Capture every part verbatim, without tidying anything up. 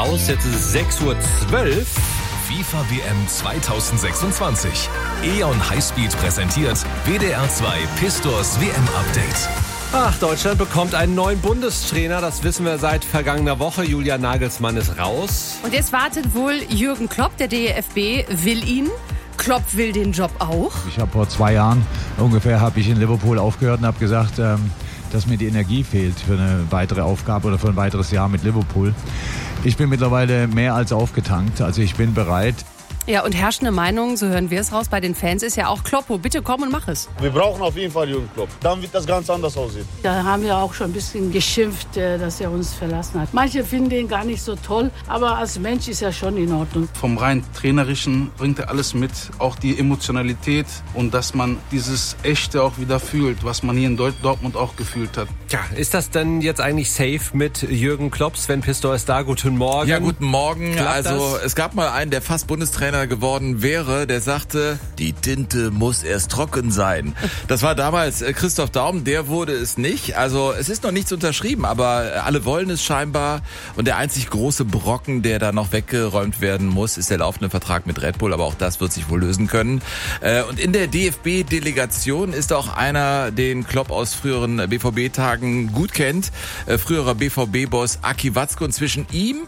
raus. Jetzt ist es sechs Uhr zwölf. FIFA W M zwanzig sechsundzwanzig. E O N Highspeed präsentiert W D R zwei Pistors W M-Update. Ach, Deutschland bekommt einen neuen Bundestrainer. Das wissen wir seit vergangener Woche. Julian Nagelsmann ist raus. Und jetzt wartet wohl Jürgen Klopp. Der D F B will ihn. Klopp will den Job auch. Ich habe vor zwei Jahren ungefähr habe ich in Liverpool aufgehört und habe gesagt, ähm, dass mir die Energie fehlt für eine weitere Aufgabe oder für ein weiteres Jahr mit Liverpool. Ich bin mittlerweile mehr als aufgetankt, also ich bin bereit. Ja, und herrschende Meinung, so hören wir es raus bei den Fans, ist ja auch Kloppo. Bitte komm und mach es. Wir brauchen auf jeden Fall Jürgen Klopp. Dann wird das ganz anders aussehen. Da haben wir auch schon ein bisschen geschimpft, dass er uns verlassen hat. Manche finden ihn gar nicht so toll, aber als Mensch ist er schon in Ordnung. Vom rein Trainerischen bringt er alles mit, auch die Emotionalität und dass man dieses Echte auch wieder fühlt, was man hier in Dortmund auch gefühlt hat. Ja, ist das denn jetzt eigentlich safe mit Jürgen Klopp? Sven Pistor ist da. Guten Morgen. Ja, guten Morgen. Klappt also das? Es gab mal einen, der fast Bundestrainer geworden wäre, der sagte, die Tinte muss erst trocken sein. Das war damals Christoph Daum, der wurde es nicht. Also es ist noch nichts unterschrieben, aber alle wollen es scheinbar. Und der einzig große Brocken, der da noch weggeräumt werden muss, ist der laufende Vertrag mit Red Bull. Aber auch das wird sich wohl lösen können. Und in der D F B-Delegation ist auch einer, den Klopp aus früheren B V B-Tagen gut kennt. Früherer B V B-Boss Aki Watzke. Und zwischen ihm,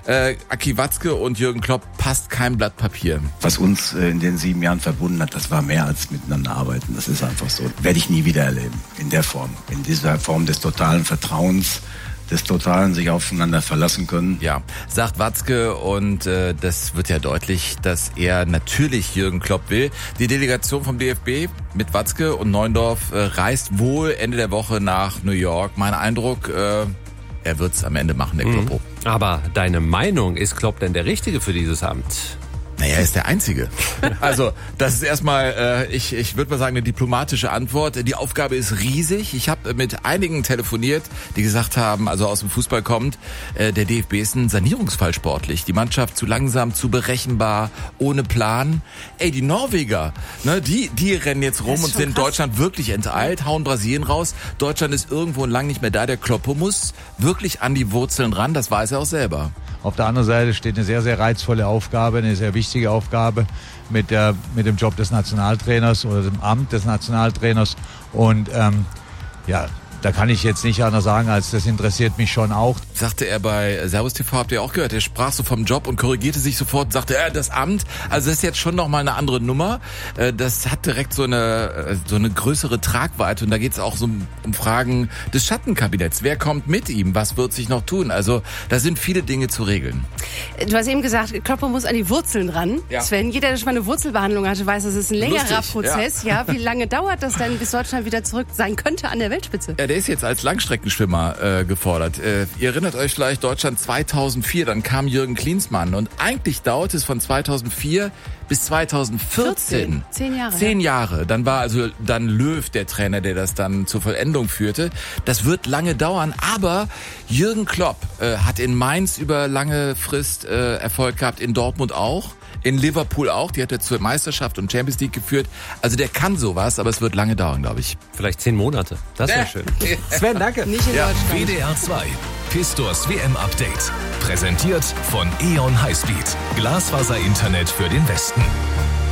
Aki Watzke und Jürgen Klopp passt kein Blatt Papier. Was uns in den sieben Jahren verbunden hat, das war mehr als miteinander arbeiten. Das ist einfach so. Werde ich nie wieder erleben. In der Form. In dieser Form des totalen Vertrauens, des totalen sich aufeinander verlassen können. Ja, sagt Watzke und äh, das wird ja deutlich, dass er natürlich Jürgen Klopp will. Die Delegation vom D F B mit Watzke und Neuendorf äh, reist wohl Ende der Woche nach New York. Mein Eindruck, äh, er wird's am Ende machen, der Mhm. Kloppo. Aber deine Meinung, ist Klopp denn der Richtige für dieses Amt? Naja, er ist der Einzige. Also das ist erstmal, äh, ich, ich würde mal sagen, eine diplomatische Antwort. Die Aufgabe ist riesig. Ich habe mit einigen telefoniert, die gesagt haben, also aus dem Fußball kommt, äh, der D F B ist ein Sanierungsfall sportlich. Die Mannschaft zu langsam, zu berechenbar, ohne Plan. Ey, die Norweger, ne, die, die rennen jetzt rum und sind krass. Deutschland wirklich enteilt, hauen Brasilien raus. Deutschland ist irgendwo lang nicht mehr da. Der Kloppo muss wirklich an die Wurzeln ran, das weiß er auch selber. Auf der anderen Seite steht eine sehr, sehr reizvolle Aufgabe, eine sehr wichtige Aufgabe mit, der, mit dem Job des Nationaltrainers oder dem Amt des Nationaltrainers. Und ähm, ja, da kann ich jetzt nicht anders sagen, als das interessiert mich schon auch. Sagte er bei Servus T V, habt ihr auch gehört, er sprach so vom Job und korrigierte sich sofort und sagte, äh, das Amt, also das ist jetzt schon nochmal eine andere Nummer. Das hat direkt so eine so eine größere Tragweite und da geht es auch so um Fragen des Schattenkabinetts. Wer kommt mit ihm? Was wird sich noch tun? Also da sind viele Dinge zu regeln. Du hast eben gesagt, Kloppo muss an die Wurzeln ran. Ja. Sven, jeder, der schon mal eine Wurzelbehandlung hatte, weiß, das ist ein längerer Lustig, Prozess. Ja. ja, wie lange dauert das denn, bis Deutschland wieder zurück sein könnte an der Weltspitze? Ja, der ist jetzt als Langstreckenschwimmer äh, gefordert. Äh, ihr erinnert euch vielleicht, Deutschland zweitausendvier, dann kam Jürgen Klinsmann und eigentlich dauerte es von zweitausendvier bis zweitausendvierzehn. vierzehn, zehn Jahre. Zehn Jahre. Dann war also dann Löw der Trainer, der das dann zur Vollendung führte. Das wird lange dauern, aber Jürgen Klopp äh, hat in Mainz über lange Frist äh, Erfolg gehabt, in Dortmund auch. In Liverpool auch, die hat er zur Meisterschaft und Champions League geführt. Also der kann sowas, aber es wird lange dauern, glaube ich. Vielleicht zehn Monate. Das wäre Ja. schön. Sven, danke. Nicht in Ja. Deutschland. W D R zwei Pistors W M-Update. Präsentiert von E O N Highspeed. Glasfaser-Internet für den Westen.